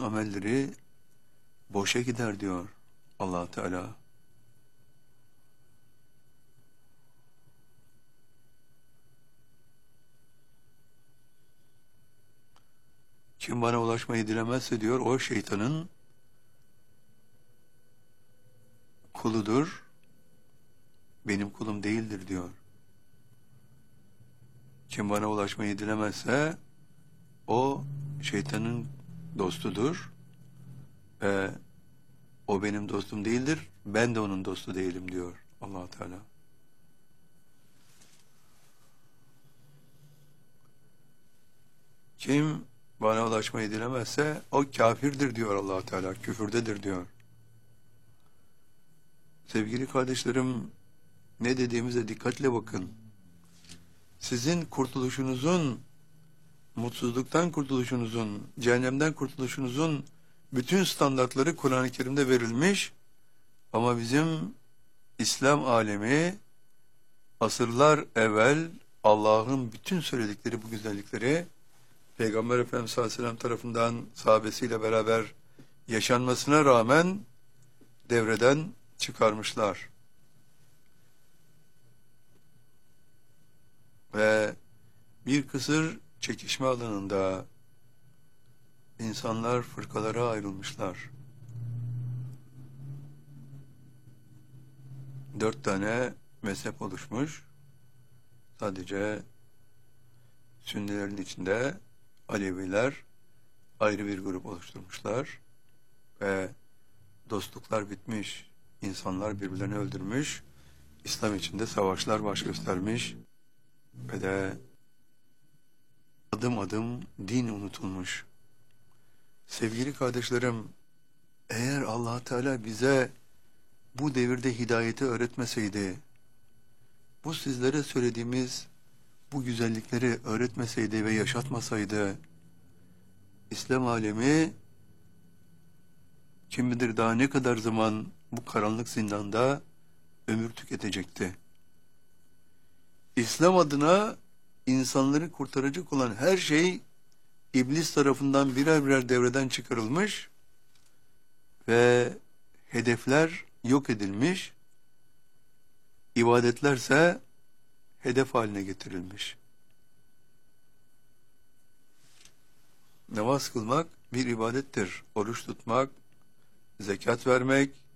amelleri boşa gider diyor Allah Teala. Kim bana ulaşmayı dilemezse diyor, o şeytanın kuludur, benim kulum değildir diyor. Kim bana ulaşmayı dilemezse o şeytanın dostudur ve o benim dostum değildir, ben de onun dostu değilim diyor Allah Teala. Kim bana ulaşmayı dilemezse o kafirdir diyor Allah Teala, küfürdedir diyor. Sevgili kardeşlerim, ne dediğimize dikkatle bakın. Sizin kurtuluşunuzun, mutsuzluktan kurtuluşunuzun, cehennemden kurtuluşunuzun bütün standartları Kur'an-ı Kerim'de verilmiş ama bizim İslam alemi asırlar evvel Allah'ın bütün söyledikleri bu güzellikleri Peygamber Efendimiz sallallahu aleyhi ve sellem tarafından sahabesiyle beraber yaşanmasına rağmen devreden çıkarmışlar. Ve bir kısır çekişme alanında insanlar fırkalara ayrılmışlar. 4 tane mezhep oluşmuş. Sadece Sünnilerin içinde Aleviler ayrı bir grup oluşturmuşlar ve dostluklar bitmiş, insanlar birbirlerini öldürmüş, İslam içinde savaşlar baş göstermiş ve de adım adım din unutulmuş. Sevgili kardeşlerim, eğer Allah Teala bize bu devirde hidayeti öğretmeseydi, bu sizlere söylediğimiz bu güzellikleri öğretmeseydi ve yaşatmasaydı, İslam alemi kim bilir daha ne kadar zaman bu karanlık zindanda ömür tüketecekti. İslam adına insanları kurtaracak olan her şey İblis tarafından birer birer devreden çıkarılmış ve hedefler yok edilmiş, ibadetlerse hedef haline getirilmiş. Namaz kılmak bir ibadettir. Oruç tutmak, zekat vermek,